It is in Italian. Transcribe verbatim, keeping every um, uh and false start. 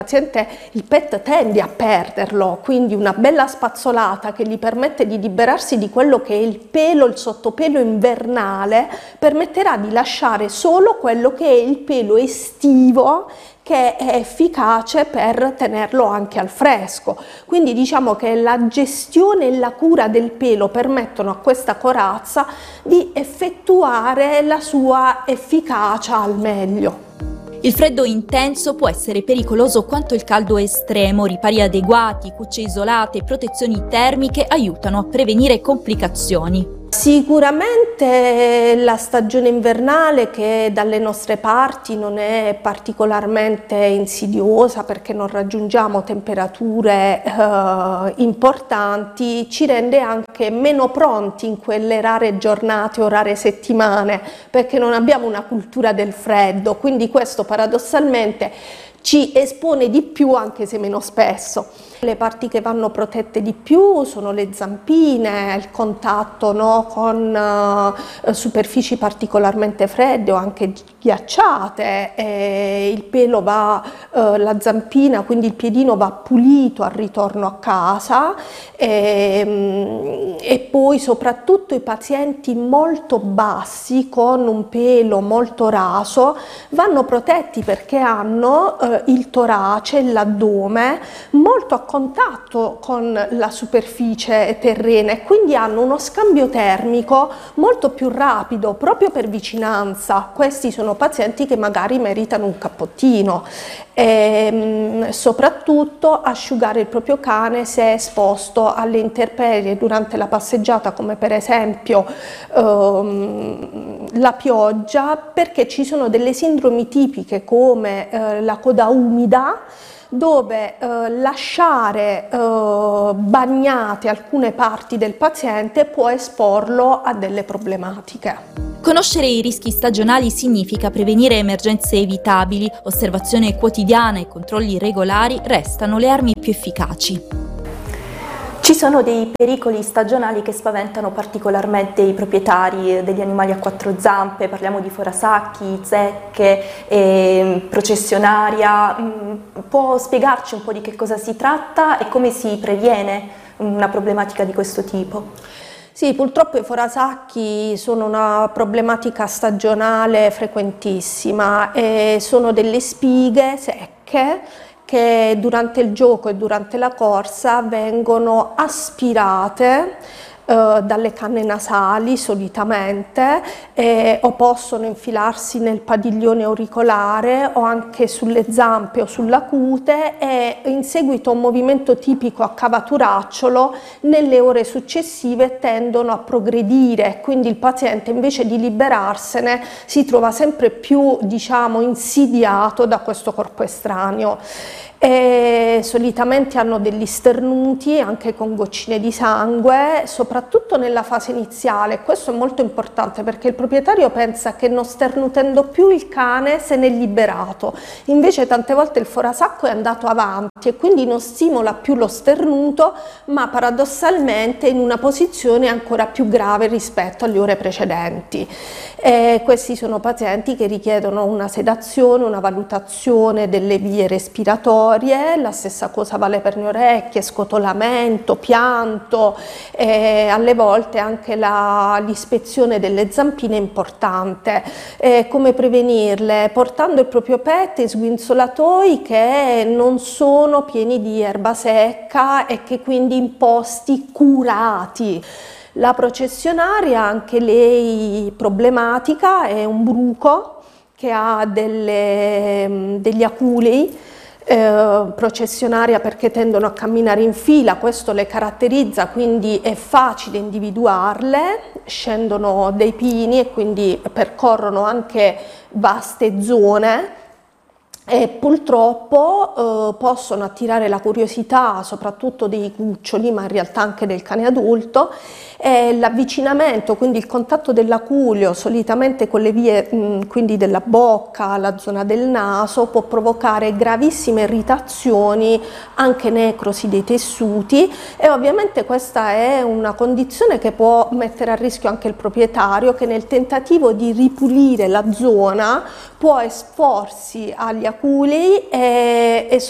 Il paziente, il pet tende a perderlo, quindi una bella spazzolata che gli permette di liberarsi di quello che è il pelo, il sottopelo invernale, permetterà di lasciare solo quello che è il pelo estivo, che è efficace per tenerlo anche al fresco. Quindi diciamo che la gestione e la cura del pelo permettono a questa corazza di effettuare la sua efficacia al meglio. Il freddo intenso può essere pericoloso quanto il caldo estremo. Ripari adeguati, cucce isolate e protezioni termiche aiutano a prevenire complicazioni. Sicuramente la stagione invernale, che dalle nostre parti non è particolarmente insidiosa perché non raggiungiamo temperature eh, importanti, ci rende anche meno pronti in quelle rare giornate o rare settimane, perché non abbiamo una cultura del freddo, quindi questo paradossalmente ci espone di più, anche se meno spesso. Le parti che vanno protette di più sono le zampine, il contatto, no, con uh, superfici particolarmente fredde o anche ghiacciate, e il pelo va, uh, la zampina, quindi il piedino va pulito al ritorno a casa, e, um, e poi soprattutto i pazienti molto bassi con un pelo molto raso vanno protetti perché hanno uh, il torace e l'addome molto a contatto con la superficie terrena e quindi hanno uno scambio termico molto più rapido proprio per vicinanza. Questi sono pazienti che magari meritano un cappottino. E, soprattutto asciugare il proprio cane se è esposto alle intemperie durante la passeggiata, come per esempio ehm, la pioggia, perché ci sono delle sindromi tipiche come eh, la coda umida, dove eh, lasciare eh, bagnate alcune parti del paziente può esporlo a delle problematiche. Conoscere i rischi stagionali significa prevenire emergenze evitabili. Osservazione quotidiana e controlli regolari restano le armi più efficaci. Ci sono dei pericoli stagionali che spaventano particolarmente i proprietari degli animali a quattro zampe, parliamo di forasacchi, zecche, eh, processionaria. Può spiegarci un po' di che cosa si tratta e come si previene una problematica di questo tipo? Sì, purtroppo i forasacchi sono una problematica stagionale frequentissima e sono delle spighe secche che durante il gioco e durante la corsa vengono aspirate eh, dalle canne nasali solitamente, eh, o possono infilarsi nel padiglione auricolare o anche sulle zampe o sulla cute, e in seguito a un movimento tipico a cavaturacciolo nelle ore successive tendono a progredire, quindi il paziente invece di liberarsene si trova sempre più, diciamo, insidiato da questo corpo estraneo. E solitamente hanno degli sternuti anche con goccine di sangue, soprattutto nella fase iniziale. Questo è molto importante perché il proprietario pensa che non sternutendo più il cane se n'è liberato, invece tante volte il forasacco è andato avanti e quindi non stimola più lo sternuto, ma paradossalmente in una posizione ancora più grave rispetto alle ore precedenti. E questi sono pazienti che richiedono una sedazione, una valutazione delle vie respiratorie. La stessa cosa vale per le orecchie, scotolamento, pianto, e alle volte anche l'ispezione delle zampine è importante. E come prevenirle? Portando il proprio pet in sguinzolatoi che non sono pieni di erba secca e che quindi in posti curati. La processionaria, anche lei problematica, è un bruco che ha delle, degli aculei. Eh, processionaria perché tendono a camminare in fila, questo le caratterizza, quindi è facile individuarle, scendono dei pini e quindi percorrono anche vaste zone e purtroppo eh, possono attirare la curiosità soprattutto dei cuccioli, ma in realtà anche del cane adulto. E l'avvicinamento, quindi il contatto dell'aculeo solitamente con le vie mh, quindi della bocca, la zona del naso, può provocare gravissime irritazioni, anche necrosi dei tessuti, e ovviamente questa è una condizione che può mettere a rischio anche il proprietario, che nel tentativo di ripulire la zona può esporsi agli aculei e, e